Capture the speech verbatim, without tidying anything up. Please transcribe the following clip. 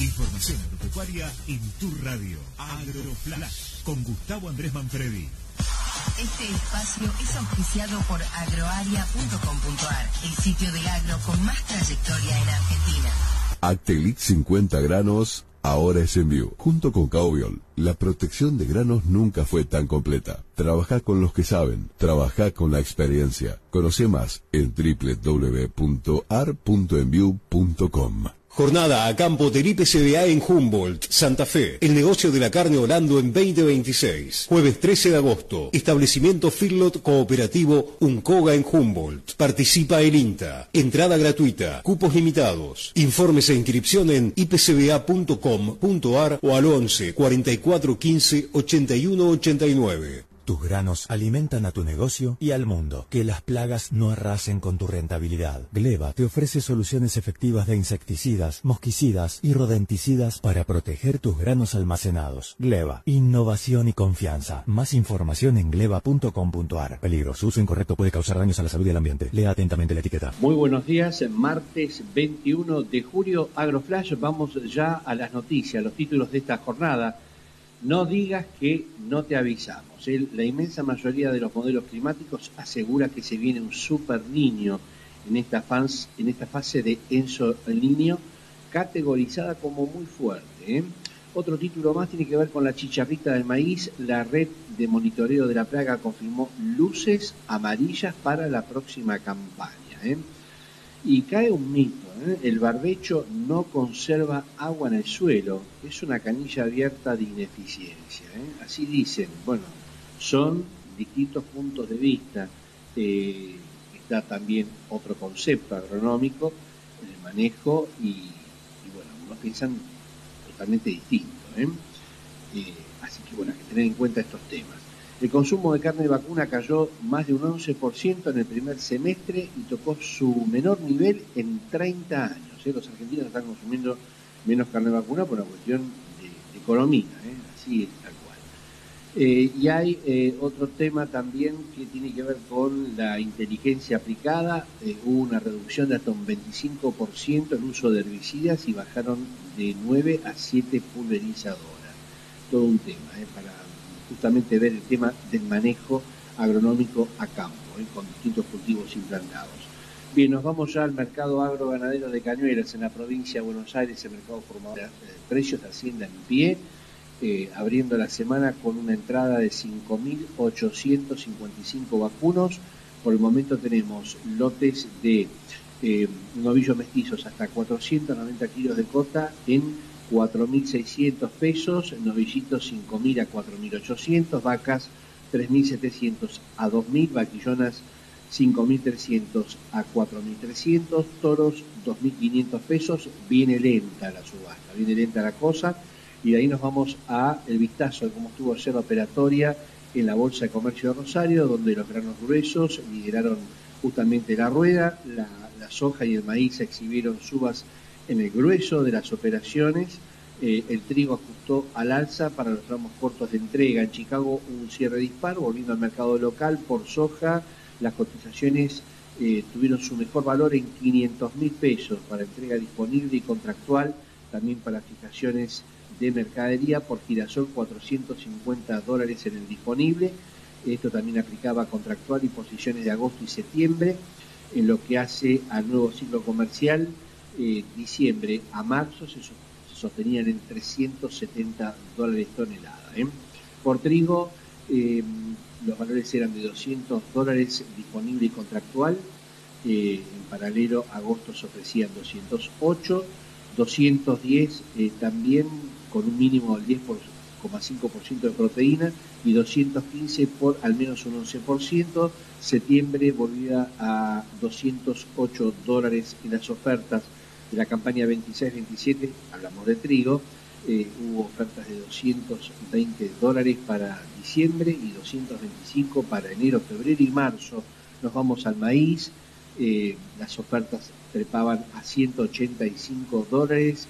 Información agropecuaria en tu radio. AgroFlash con Gustavo Andrés Manfredi. Este espacio es auspiciado por agroaria punto com punto ar, el sitio del agro con más trayectoria en Argentina. Actelix cincuenta granos, ahora es envío. Junto con Caubiol, la protección de granos nunca fue tan completa. Trabaja con los que saben, trabaja con la experiencia. Conoce más en doble u doble u doble u punto ar punto enviu punto com. Jornada a campo del I P C B A en Humboldt, Santa Fe. El negocio de la carne Orlando en veinte veintiséis. Jueves trece de agosto. Establecimiento Feedlot Cooperativo Uncoga en Humboldt. Participa el INTA. Entrada gratuita. Cupos limitados. Informes e inscripción en i p c b a punto com punto ar o al once, cuarenta y cuatro, quince, ochenta y uno, ochenta y nueve. Tus granos alimentan a tu negocio y al mundo. Que las plagas no arrasen con tu rentabilidad. Gleba te ofrece soluciones efectivas de insecticidas, mosquicidas y rodenticidas para proteger tus granos almacenados. Gleba, innovación y confianza. Más información en gleba punto com punto ar. Peligro, su uso incorrecto puede causar daños a la salud y al ambiente. Lea atentamente la etiqueta. Muy buenos días, martes veintiuno de julio, AgroFlash. Vamos ya a las noticias, los títulos de esta jornada. No digas que no te avisamos. El, la inmensa mayoría de los modelos climáticos asegura que se viene un super niño en esta, fans, en esta fase de Enso El Niño, categorizada como muy fuerte. ¿eh? Otro título más tiene que ver con la chicharrita del maíz. La red de monitoreo de la plaga confirmó luces amarillas para la próxima campaña. ¿eh? Y cae un mito, ¿eh? El barbecho no conserva agua en el suelo, es una canilla abierta de ineficiencia, ¿eh? Así dicen. Bueno, son distintos puntos de vista. Eh, está también otro concepto agronómico, el manejo, y, y bueno, unos piensan totalmente distinto, ¿eh? Eh, así que bueno, hay que tener en cuenta estos temas. El consumo de carne de vacuna cayó más de un once por ciento en el primer semestre y tocó su menor nivel en treinta años. ¿eh? Los argentinos están consumiendo menos carne de vacuna por una cuestión de, de economía, ¿eh? Así es, tal cual. Eh, y hay eh, otro tema también que tiene que ver con la inteligencia aplicada. Eh, hubo una reducción de hasta un veinticinco por ciento en uso de herbicidas y bajaron de nueve a siete pulverizadoras. Todo un tema, ¿eh? para justamente ver el tema del manejo agronómico a campo, ¿eh? con distintos cultivos implantados. Bien, nos vamos ya al mercado agroganadero de Cañuelas, en la provincia de Buenos Aires. El mercado formador de precios de Hacienda en pie, eh, abriendo la semana con una entrada de cinco mil ochocientos cincuenta y cinco vacunos. Por el momento tenemos lotes de eh, novillos mestizos hasta cuatrocientos noventa kilos de cota en cuatro mil seiscientos pesos, novillitos cinco mil a cuatro mil ochocientos, vacas tres mil setecientos a dos mil, vaquillonas cinco mil trescientos a cuatro mil trescientos, toros dos mil quinientos pesos. Viene lenta la subasta, viene lenta la cosa, y de ahí nos vamos a el vistazo de cómo estuvo ayer la operatoria en la Bolsa de Comercio de Rosario, donde los granos gruesos lideraron justamente la rueda. La, la soja y el maíz exhibieron subas en el grueso de las operaciones. Eh, el trigo ajustó al alza para los tramos cortos de entrega. En Chicago un cierre dispar. Volviendo al mercado local, por soja las cotizaciones eh, tuvieron su mejor valor en quinientos mil pesos para entrega disponible y contractual, también para fijaciones de mercadería. Por girasol cuatrocientos cincuenta dólares en el disponible. Esto también aplicaba contractual y posiciones de agosto y septiembre. En lo que hace al nuevo ciclo comercial, Eh, diciembre a marzo se, so, se sostenían en trescientos setenta dólares tonelada. ¿eh? Por trigo, eh, los valores eran de doscientos dólares disponible y contractual. Eh, en paralelo, agosto se ofrecían doscientos ocho, doscientos diez eh, también con un mínimo del diez coma cinco por ciento de proteína y doscientos quince por al menos un once por ciento. Septiembre volvía a doscientos ocho dólares en las ofertas de la campaña veintiséis veintisiete, hablamos de trigo. Eh, hubo ofertas de doscientos veinte dólares para diciembre y doscientos veinticinco para enero, febrero y marzo. Nos vamos al maíz. Eh, las ofertas trepaban a ciento ochenta y cinco dólares